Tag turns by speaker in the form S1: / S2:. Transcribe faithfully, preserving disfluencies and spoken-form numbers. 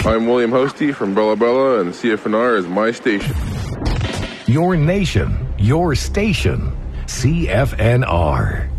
S1: I'm William Hosty from Bella Bella, and C F N R is my station.
S2: Your nation, your station, C F N R.